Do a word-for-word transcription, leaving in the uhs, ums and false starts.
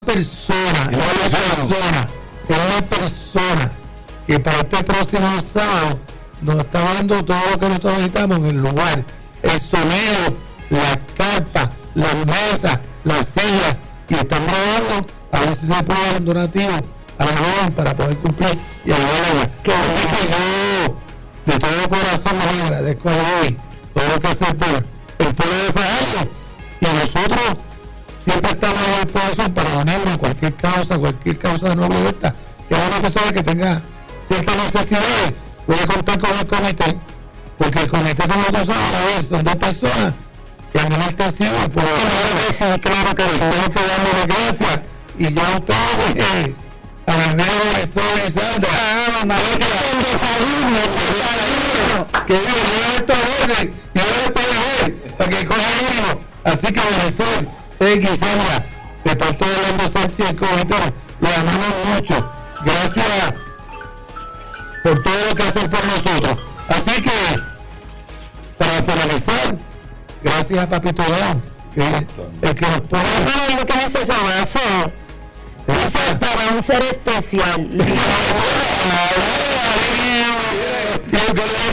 persona, es una persona, es una persona que para este próximo sábado nos está dando todo lo que nosotros necesitamos en el lugar, el sonido, la carpa, las mesas, las sillas, y están grabando a ver si se puede dar un donativo a la joven para poder cumplir y ayudarla. Que yo de todo corazón les agradezco a hoy todo lo que hace por el pueblo de Fajardo, y nosotros siempre estamos a disposición para donarnos a cualquier causa, cualquier causa noble de esta, que es una persona que tenga ciertas necesidades, puede contar con el comité, porque el comité, como tú sabes, a ver, son dos personas que han enaltecido el pueblo. Claro que sí, tengo que darle gracias, y ya ustedes, eh, a la nueva de Sol y Sandra, ah, mamá, que el desayuno, que digo, yo esto orden, yo esto orden, para que coja ánimo. Así que Marisol, X, Sandra, de parte de Orlando Sánchez, el comité, lo amamos mucho. Gracias por todo lo que hacen por nosotros. Así que, para finalizar, gracias a Papito León, que el que nos pone. No, lo que es ese abrazo. Eso es para un ser especial.